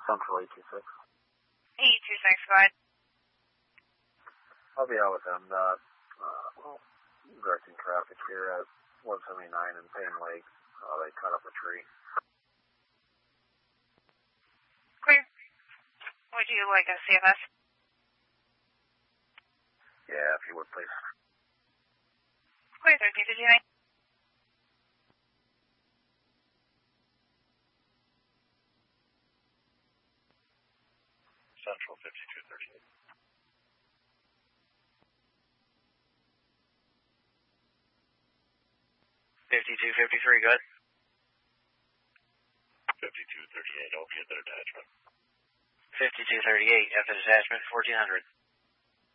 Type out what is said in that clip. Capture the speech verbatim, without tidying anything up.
Central eight two six. eight two six, go ahead. I'll be out with them. Uh, uh, well, directing traffic here at one seventy-nine in Payne Lake. Uh, they cut up a tree. Clear. Would you like a C F S? Yeah, if you would, please. Clear, thirteen fifty-nine. Central fifty-two thirty-eight. fifty-two fifty-three, go ahead. fifty-two thirty-eight, opiate that attachment. fifty-two thirty-eight, after detachment, fourteen hundred.